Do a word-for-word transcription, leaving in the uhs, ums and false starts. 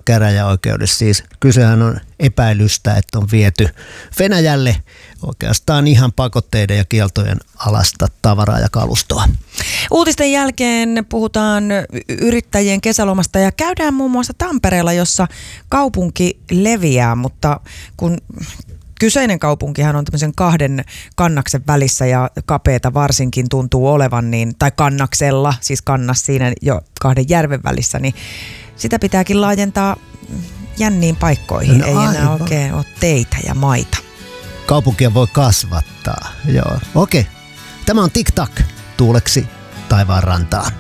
käräjäoikeudessa. Siis kysehän on epäilystä, että on viety Venäjälle oikeastaan ihan pakotteiden ja kieltojen alasta tavaraa ja kalustoa. Uutisten jälkeen puhutaan yrittäjien kesälomasta ja käydään muun muassa Tampereella, jossa kaupunki leviää, mutta kun kyseinen kaupunkihan on tämmöisen kahden kannaksen välissä ja kapeeta varsinkin tuntuu olevan, niin, tai kannaksella, siis kannas siinä jo kahden järven välissä, niin sitä pitääkin laajentaa jänniin paikkoihin. No, ei aivan. enää oikein ole teitä ja maita. Kaupunkia voi kasvattaa, joo. Okei, tämä on Tic Tac, tuuleksi taivaan rantaan.